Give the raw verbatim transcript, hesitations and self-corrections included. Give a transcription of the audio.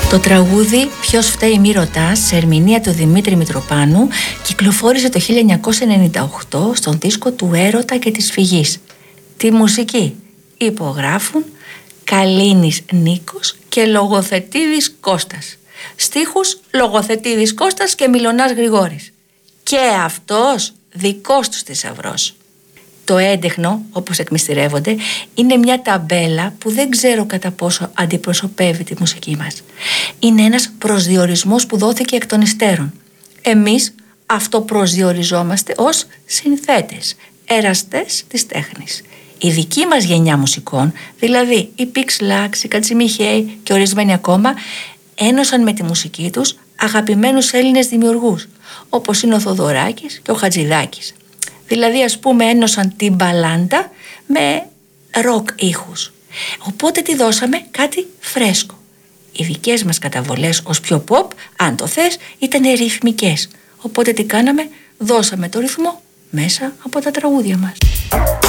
Το τραγούδι «Ποιος φταίει μη ρωτάς» σε ερμηνεία του Δημήτρη Μητροπάνου κυκλοφόρησε το χίλια εννιακόσια ενενήντα οκτώ στον δίσκο του Έρωτα και της Φυγής. Τη μουσική υπογράφουν Καλίνης Νίκος και Λογοθετίδης Κώστας. Στίχους Λογοθετίδης Κώστας και Μιλωνάς Γρηγόρης. Και αυτός δικός τους θησαυρός. Το έντεχνο, όπως εκμυστηρεύονται, είναι μια ταμπέλα που δεν ξέρω κατά πόσο αντιπροσωπεύει τη μουσική μας. Είναι ένας προσδιορισμός που δόθηκε εκ των υστέρων. Εμείς αυτοπροσδιοριζόμαστε ως συνθέτες, εραστές της τέχνης. Η δική μας γενιά μουσικών, δηλαδή οι Πίξ Λάξ, οι Κατσιμιχαίοι και ορισμένοι ακόμα, ένωσαν με τη μουσική τους αγαπημένους Έλληνες δημιουργούς, όπως είναι ο Θοδωράκης και ο Χατζηδάκης. Δηλαδή, ας πούμε, ένωσαν την μπαλάντα με ροκ ήχους. Οπότε τη δώσαμε κάτι φρέσκο. Οι δικές μας καταβολές ως πιο pop, αν το θες, ήταν ρυθμικές. Οπότε τι κάναμε? Δώσαμε το ρυθμό μέσα από τα τραγούδια μας.